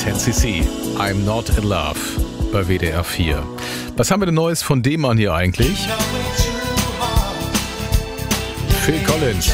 10cc, I'm Not in Love bei WDR 4. Was haben wir denn Neues von dem Mann hier eigentlich? Phil Collins.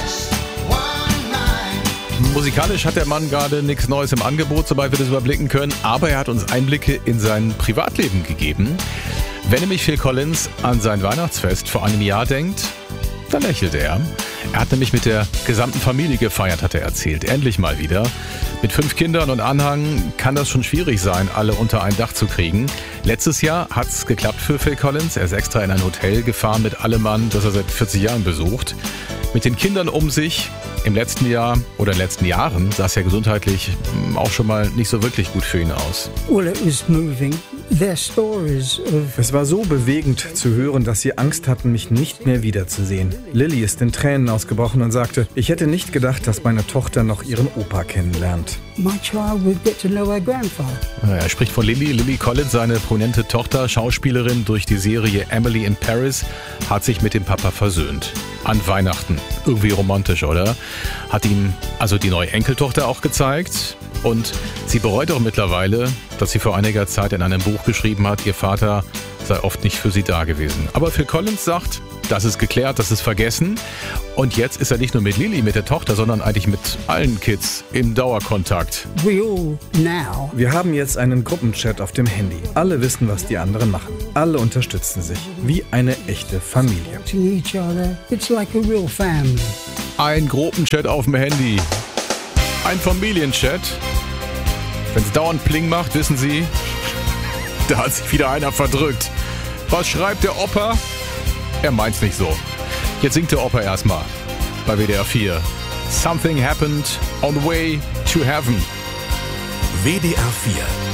Musikalisch hat der Mann gerade nichts Neues im Angebot, soweit wir das überblicken können, aber er hat uns Einblicke in sein Privatleben gegeben. Wenn nämlich Phil Collins an sein Weihnachtsfest vor einem Jahr denkt, dann lächelt er. Er hat nämlich mit der gesamten Familie gefeiert, hat er erzählt. Endlich mal wieder. Mit 5 Kindern und Anhang kann das schon schwierig sein, alle unter ein Dach zu kriegen. Letztes Jahr hat es geklappt für Phil Collins. Er ist extra in ein Hotel gefahren mit allem Mann, das er seit 40 Jahren besucht. Mit den Kindern um sich. Im letzten Jahr oder in den letzten Jahren sah es ja gesundheitlich auch schon mal nicht so wirklich gut für ihn aus. Well, it was moving. Their stories of... Es war so bewegend zu hören, dass sie Angst hatten, mich nicht mehr wiederzusehen. Lily ist in Tränen ausgebrochen und sagte, ich hätte nicht gedacht, dass meine Tochter noch ihren Opa kennenlernt. My child would get to know her grandfather. Er spricht von Lily Collins, seine prominente Tochter, Schauspielerin durch die Serie Emily in Paris, hat sich mit dem Papa versöhnt. An Weihnachten. Irgendwie romantisch, oder? Hat ihm also die neue Enkeltochter auch gezeigt. Und sie bereut auch mittlerweile, dass sie vor einiger Zeit in einem Buch geschrieben hat, ihr Vater sei oft nicht für sie da gewesen. Aber Phil Collins sagt, das ist geklärt, das ist vergessen. Und jetzt ist er nicht nur mit Lily, mit der Tochter, sondern eigentlich mit allen Kids im Dauerkontakt. We all now... Wir haben jetzt einen Gruppenchat auf dem Handy. Alle wissen, was die anderen machen. Alle unterstützen sich. Wie eine echte Familie. to each other. It's like a real family. Ein Gruppenchat auf dem Handy. Ein Familienchat. Wenn es dauernd Pling macht, wissen Sie, da hat sich wieder einer verdrückt. Was schreibt der Opa? Er meint's nicht so. Jetzt singt der Opa erstmal bei WDR 4. Something happened on the way to heaven. WDR 4